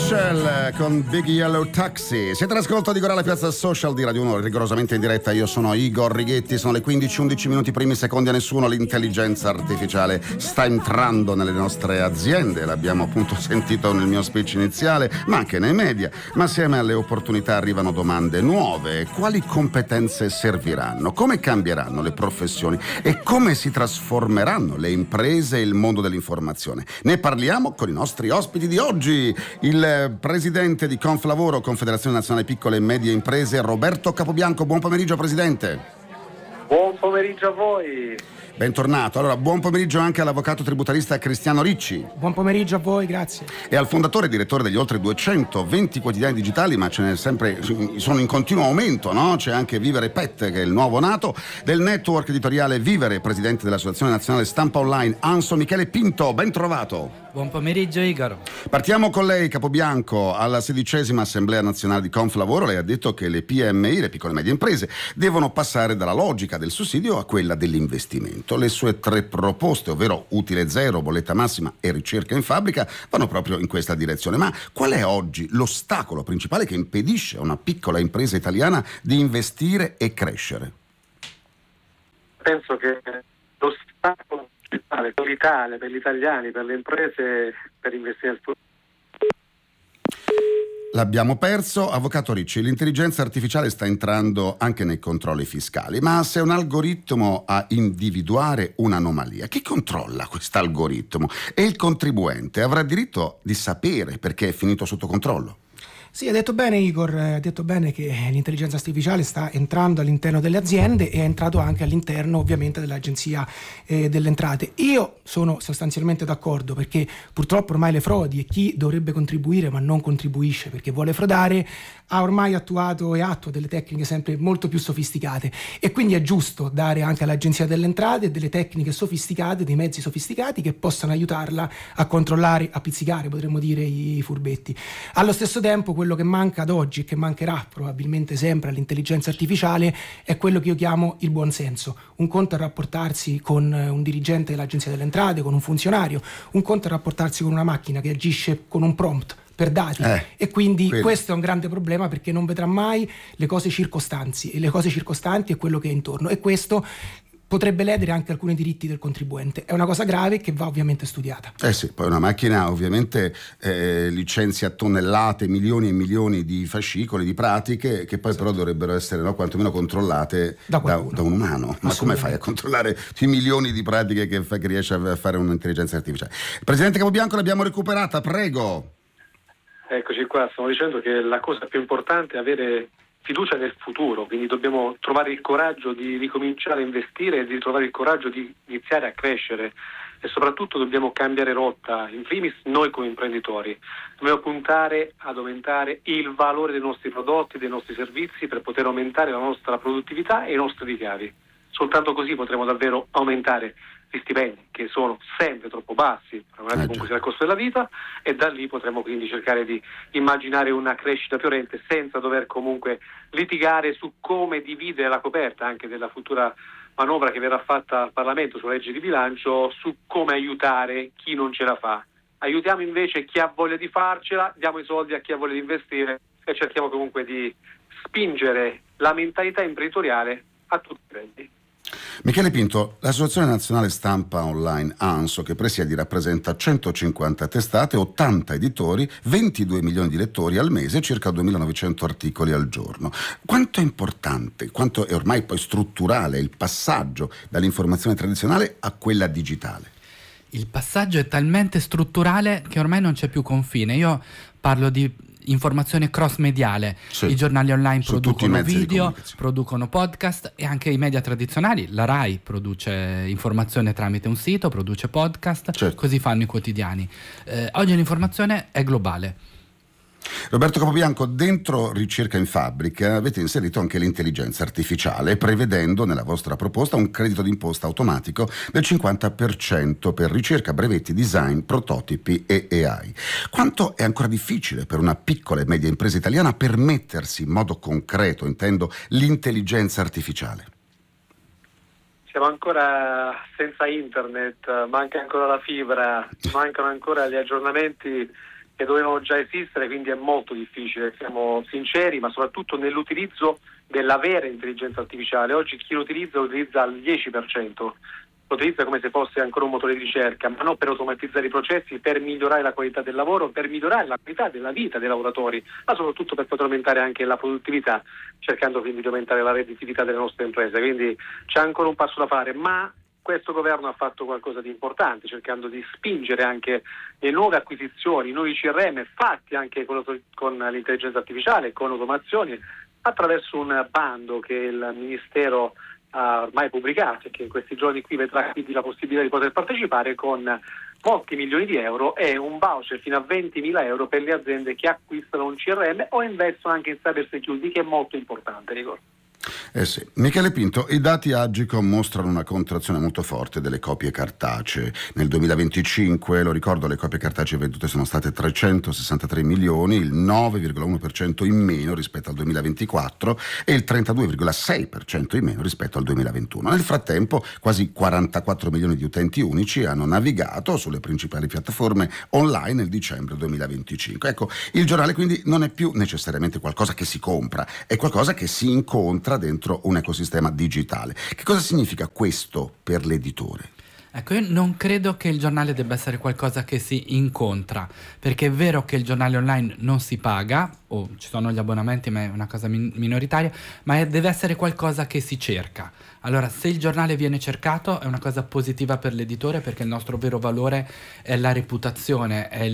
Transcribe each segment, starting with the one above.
Michelle con Big Yellow Taxi. Siete all'ascolto di Gorilla Piazza Social di Radio 1, rigorosamente in diretta. Io sono Igor Righetti, sono le 15:11 minuti, primi secondi a nessuno. L'intelligenza artificiale sta entrando nelle nostre aziende, l'abbiamo appunto sentito nel mio speech iniziale, ma anche nei media. Ma assieme alle opportunità arrivano domande nuove. Quali competenze serviranno? Come cambieranno le professioni? E come si trasformeranno le imprese e il mondo dell'informazione? Ne parliamo con i nostri ospiti di oggi. Il presidente di Conflavoro, Confederazione Nazionale Piccole e Medie Imprese, Roberto Capobianco. Buon pomeriggio, presidente. Buon pomeriggio a voi. Bentornato. Allora, buon pomeriggio anche all'avvocato tributarista Cristiano Ricci. Buon pomeriggio a voi, grazie. E al fondatore e direttore degli oltre 220 quotidiani digitali, ma ce n'è sempre, sono in continuo aumento, no? C'è anche Vivere Pet, che è il nuovo nato, del network editoriale Vivere, presidente dell'Associazione Nazionale Stampa Online, ANSO, Michele Pinto. Ben trovato. Buon pomeriggio, Igor. Partiamo con lei, Capobianco. Alla 16ª Assemblea Nazionale di Conflavoro lei ha detto che le PMI, le piccole e medie imprese, devono passare dalla logica del sussidio a quella dell'investimento. Le sue 3 proposte, ovvero utile zero, bolletta massima e ricerca in fabbrica, vanno proprio in questa direzione. Ma qual è oggi l'ostacolo principale che impedisce a una piccola impresa italiana di investire e crescere? Penso che l'ostacolo principale per l'Italia, per gli italiani, per le imprese, per investire nel futuro. L'abbiamo perso. Avvocato Ricci, l'intelligenza artificiale sta entrando anche nei controlli fiscali, ma se un algoritmo a individuare un'anomalia, chi controlla questo algoritmo? E il contribuente avrà diritto di sapere perché è finito sotto controllo? Sì, ha detto bene Igor, ha detto bene che l'intelligenza artificiale sta entrando all'interno delle aziende e è entrato anche all'interno ovviamente dell'Agenzia delle Entrate. Io sono sostanzialmente d'accordo, perché purtroppo ormai le frodi e chi dovrebbe contribuire ma non contribuisce perché vuole frodare ha ormai attuato e attua delle tecniche sempre molto più sofisticate, e quindi è giusto dare anche all'Agenzia delle Entrate delle tecniche sofisticate, dei mezzi sofisticati che possano aiutarla a controllare, a pizzicare, potremmo dire, i furbetti. Allo stesso tempo quello che manca ad oggi e che mancherà probabilmente sempre all'intelligenza artificiale è quello che io chiamo il buon senso. Un conto è rapportarsi con un dirigente dell'Agenzia delle Entrate, con un funzionario, un conto è rapportarsi con una macchina che agisce con un prompt per dati, e quindi questo è un grande problema, perché non vedrà mai le cose circostanti, e le cose circostanti è quello che è intorno, e questo potrebbe ledere anche alcuni diritti del contribuente. È una cosa grave che va ovviamente studiata. Sì, poi una macchina ovviamente licenzia tonnellate, milioni e milioni di fascicoli, di pratiche che poi però dovrebbero essere, no, quantomeno controllate da un umano. Ma come fai a controllare i milioni di pratiche che riesce a fare un'intelligenza artificiale? Presidente Capobianco, l'abbiamo recuperata, prego. Eccoci qua, stavo dicendo che la cosa più importante è avere fiducia nel futuro, quindi dobbiamo trovare il coraggio di ricominciare a investire e di trovare il coraggio di iniziare a crescere, e soprattutto dobbiamo cambiare rotta, in primis noi come imprenditori. Dobbiamo puntare ad aumentare il valore dei nostri prodotti, dei nostri servizi, per poter aumentare la nostra produttività e i nostri ricavi. Soltanto così potremo davvero aumentare gli stipendi, che sono sempre troppo bassi, comunque sia il costo della vita, e da lì potremo quindi cercare di immaginare una crescita fiorente senza dover comunque litigare su come dividere la coperta anche della futura manovra che verrà fatta al Parlamento sulla legge di bilancio, su come aiutare chi non ce la fa. Aiutiamo invece chi ha voglia di farcela, diamo i soldi a chi ha voglia di investire e cerchiamo comunque di spingere la mentalità imprenditoriale a tutti i livelli. Michele Pinto, l'Associazione Nazionale Stampa Online ANSO, che presiedi, rappresenta 150 testate, 80 editori, 22 milioni di lettori al mese, circa 2.900 articoli al giorno. Quanto è importante, quanto è ormai poi strutturale il passaggio dall'informazione tradizionale a quella digitale? Il passaggio è talmente strutturale che ormai non c'è più confine. Io parlo di informazione cross-mediale. Sì. I giornali online producono video, producono podcast, e anche i media tradizionali. La RAI produce informazione tramite un sito, produce podcast, certo. Così fanno i quotidiani. Oggi l'informazione è globale. Roberto Capobianco, dentro ricerca in fabbrica avete inserito anche l'intelligenza artificiale, prevedendo nella vostra proposta un credito d'imposta automatico del 50% per ricerca, brevetti, design, prototipi e AI. Quanto è ancora difficile per una piccola e media impresa italiana permettersi in modo concreto, intendo, l'intelligenza artificiale? Siamo ancora senza internet, manca ancora la fibra, mancano ancora gli aggiornamenti che dovevano già esistere, quindi è molto difficile, siamo sinceri, ma soprattutto nell'utilizzo della vera intelligenza artificiale. Oggi chi lo utilizza al 10%, lo utilizza come se fosse ancora un motore di ricerca, ma non per automatizzare i processi, per migliorare la qualità del lavoro, per migliorare la qualità della vita dei lavoratori, ma soprattutto per poter aumentare anche la produttività, cercando quindi di aumentare la redditività delle nostre imprese. Quindi c'è ancora un passo da fare, ma questo governo ha fatto qualcosa di importante, cercando di spingere anche le nuove acquisizioni, i nuovi CRM fatti anche con l'intelligenza artificiale, con automazioni, attraverso un bando che il Ministero ha ormai pubblicato e che in questi giorni qui vedrà quindi la possibilità di poter partecipare, con molti milioni di euro e un voucher fino a 20.000 euro per le aziende che acquistano un CRM o investono anche in cyber security, che è molto importante, ricordo. Sì. Michele Pinto, i dati Agicom mostrano una contrazione molto forte delle copie cartacee. Nel 2025, lo ricordo, le copie cartacee vendute sono state 363 milioni, il 9,1% in meno rispetto al 2024 e il 32,6% in meno rispetto al 2021. Nel frattempo, quasi 44 milioni di utenti unici hanno navigato sulle principali piattaforme online nel dicembre 2025. Ecco, il giornale quindi non è più necessariamente qualcosa che si compra, è qualcosa che si incontra dentro un ecosistema digitale. Che cosa significa questo per l'editore? Ecco, io non credo che il giornale debba essere qualcosa che si incontra, perché è vero che il giornale online non si paga, o ci sono gli abbonamenti, ma è una cosa minoritaria, ma deve essere qualcosa che si cerca. Allora, se il giornale viene cercato è una cosa positiva per l'editore, perché il nostro vero valore è la reputazione, è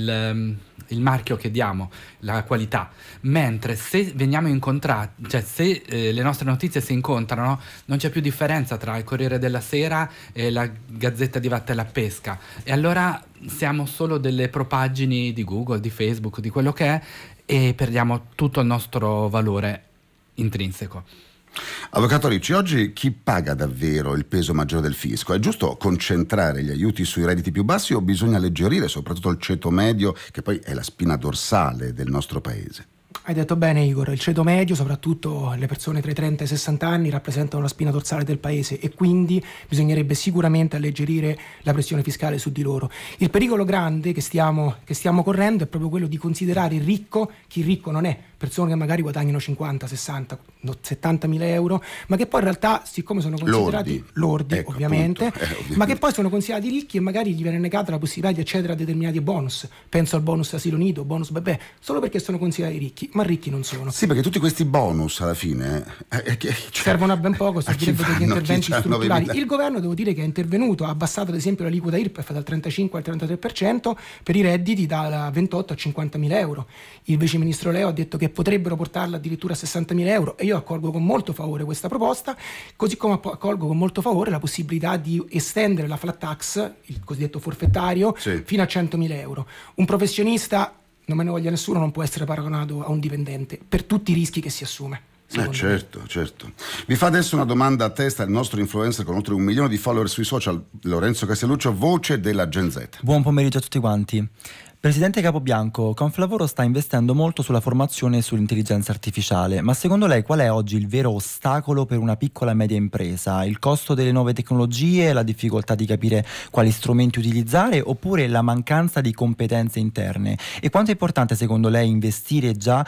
il marchio che diamo, la qualità. Mentre se veniamo incontrati, cioè se le nostre notizie si incontrano, non c'è più differenza tra il Corriere della Sera e la Gazzetta di Vattella Pesca. E allora siamo solo delle propaggini di Google, di Facebook, di quello che è, e perdiamo tutto il nostro valore intrinseco. Avvocato Ricci, oggi chi paga davvero il peso maggiore del fisco? È giusto concentrare gli aiuti sui redditi più bassi o bisogna alleggerire soprattutto il ceto medio, che poi è la spina dorsale del nostro paese? Hai detto bene, Igor, il ceto medio, soprattutto le persone tra i 30 e i 60 anni, rappresentano la spina dorsale del paese e quindi bisognerebbe sicuramente alleggerire la pressione fiscale su di loro. Il pericolo grande che stiamo correndo è proprio quello di considerare il ricco chi ricco non è, persone che magari guadagnano 50, 60, 70 mila euro, ma che poi in realtà, siccome sono considerati lordi ecco, ovviamente, ovviamente, ma che poi sono considerati ricchi e magari gli viene negata la possibilità di accedere a determinati bonus. Penso al bonus asilo nido, bonus bebè, solo perché sono considerati ricchi, ma ricchi non sono. Sì, perché tutti questi bonus alla fine servono a ben poco, servirebbero degli interventi strutturali. Il governo, devo dire, che è intervenuto, ha abbassato ad esempio l'aliquota IRPEF dal 35 al 33% per i redditi da 28 a 50 mila euro. Il vice ministro Leo ha detto che potrebbero portarla addirittura a 60 mila euro e io accolgo con molto favore questa proposta, così come accolgo con molto favore la possibilità di estendere la flat tax, il cosiddetto forfettario, fino a 100 mila euro. Un professionista, non me ne voglia nessuno, non può essere paragonato a un dipendente per tutti i rischi che si assume. Certo. Vi fa adesso una domanda a testa il nostro influencer con oltre 1 milione di follower sui social, Lorenzo Castelluccio, voce della Gen Z. Buon pomeriggio a tutti quanti. Presidente Capobianco, Conflavoro sta investendo molto sulla formazione e sull'intelligenza artificiale, ma secondo lei qual è oggi il vero ostacolo per una piccola e media impresa? Il costo delle nuove tecnologie, la difficoltà di capire quali strumenti utilizzare oppure la mancanza di competenze interne? E quanto è importante secondo lei investire già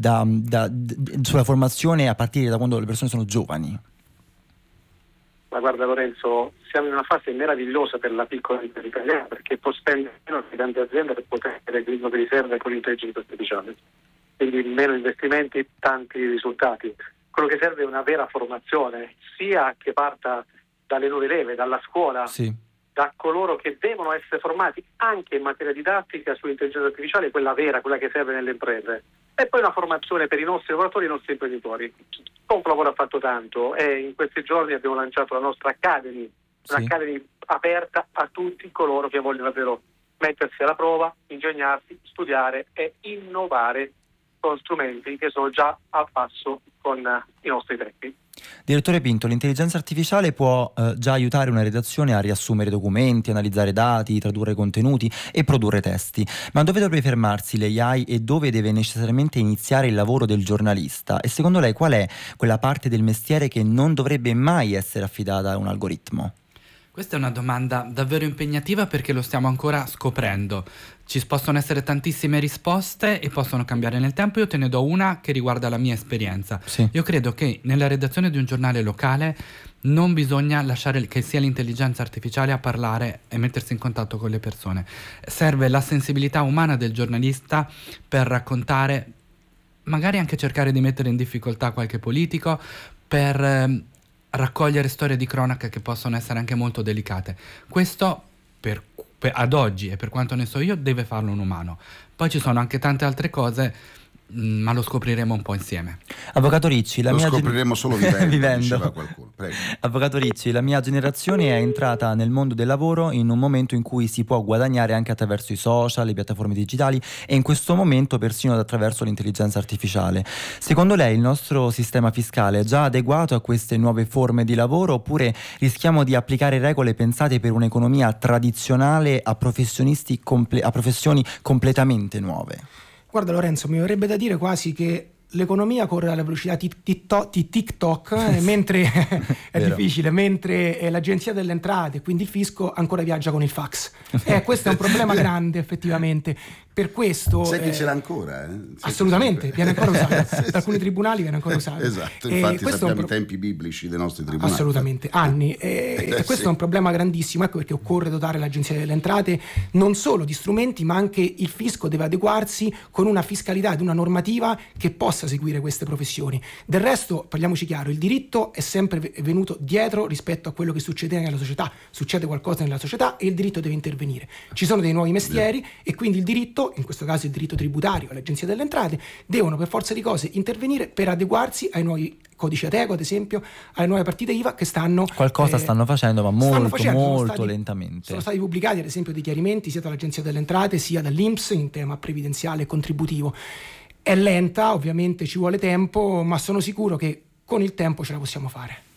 sulla formazione a partire da quando le persone sono giovani? Ma guarda Lorenzo, siamo in una fase meravigliosa per la piccola impresa italiana, perché può spendere meno di tante aziende per poter avere il di riserva con l'intelligenza artificiale. Quindi meno investimenti, tanti risultati. Quello che serve è una vera formazione, sia che parta dalle nuove leve, dalla scuola, da coloro che devono essere formati anche in materia didattica sull'intelligenza artificiale, quella vera, quella che serve nelle imprese. E poi una formazione per i nostri lavoratori e i nostri imprenditori. Conflavoro ha fatto tanto e in questi giorni abbiamo lanciato la nostra Academy, un'Academy aperta a tutti coloro che vogliono davvero mettersi alla prova, ingegnarsi, studiare e innovare con strumenti che sono già a passo con i nostri tempi. Direttore Pinto, l'intelligenza artificiale può già aiutare una redazione a riassumere documenti, analizzare dati, tradurre contenuti e produrre testi. Ma dove dovrebbe fermarsi l'AI e dove deve necessariamente iniziare il lavoro del giornalista? E secondo lei qual è quella parte del mestiere che non dovrebbe mai essere affidata a un algoritmo? Questa è una domanda davvero impegnativa perché lo stiamo ancora scoprendo. Ci possono essere tantissime risposte e possono cambiare nel tempo. Io te ne do una che riguarda la mia esperienza. Sì. Io credo che nella redazione di un giornale locale non bisogna lasciare che sia l'intelligenza artificiale a parlare e mettersi in contatto con le persone. Serve la sensibilità umana del giornalista per raccontare, magari anche cercare di mettere in difficoltà qualche politico, per raccogliere storie di cronaca che possono essere anche molto delicate. Questo ad oggi, e per quanto ne so io, deve farlo un umano. Poi ci sono anche tante altre cose, ma lo scopriremo un po' insieme. Avvocato Ricci, lo scopriremo solo vivendo. Diceva qualcuno. Prego. Avvocato Ricci, la mia generazione è entrata nel mondo del lavoro in un momento in cui si può guadagnare anche attraverso i social, le piattaforme digitali e in questo momento persino attraverso l'intelligenza artificiale. Secondo lei il nostro sistema fiscale è già adeguato a queste nuove forme di lavoro, oppure rischiamo di applicare regole pensate per un'economia tradizionale a professioni completamente nuove? Guarda Lorenzo, mi verrebbe da dire quasi che l'economia corre alla velocità di TikTok, mentre è difficile, mentre l'agenzia delle entrate, quindi il fisco, ancora viaggia con il fax. Questo è un problema grande effettivamente. Per questo c'è chi ce l'ha ancora, assolutamente, viene ancora usato da alcuni tribunali, viene ancora usato. Esatto, infatti sappiamo i tempi biblici dei nostri tribunali. Assolutamente, anni. E questo è un problema grandissimo, ecco perché occorre dotare l'agenzia delle entrate non solo di strumenti, ma anche il fisco deve adeguarsi con una fiscalità ed una normativa che possa seguire queste professioni. Del resto, parliamoci chiaro, il diritto è sempre venuto dietro rispetto a quello che succede nella società. Succede qualcosa nella società e il diritto deve intervenire. Ci sono dei nuovi mestieri e quindi il diritto, in questo caso il diritto tributario e l'agenzia delle entrate, devono per forza di cose intervenire per adeguarsi ai nuovi codici Ateco, ad esempio, alle nuove partite IVA che stanno stanno facendo, ma molto lentamente. Sono stati pubblicati ad esempio dei chiarimenti sia dall'agenzia delle entrate sia dall'INPS in tema previdenziale e contributivo. È lenta, ovviamente ci vuole tempo, ma sono sicuro che con il tempo ce la possiamo fare.